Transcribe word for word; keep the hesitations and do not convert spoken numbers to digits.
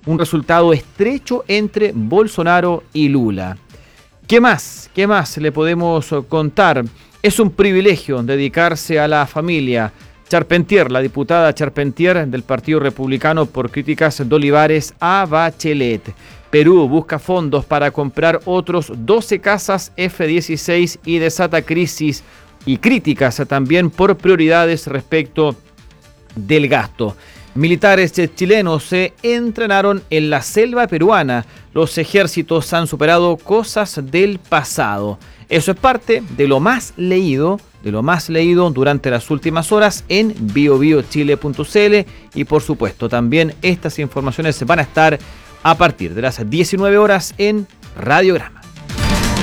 un resultado estrecho entre Bolsonaro y Lula. ¿Qué más? ¿Qué más le podemos contar? Es un privilegio dedicarse a la familia. Charpentier, la diputada Charpentier del Partido Republicano por críticas de Olivares a Bachelet. Perú busca fondos para comprar otros doce cazas F dieciséis y desata crisis y críticas también por prioridades respecto del gasto. Militares chilenos se entrenaron en la selva peruana. Los ejércitos han superado cosas del pasado. Eso es parte de lo más leído, de lo más leído durante las últimas horas en bio bio chile punto c l y por supuesto también estas informaciones van a estar a partir de las diecinueve horas en Radiograma.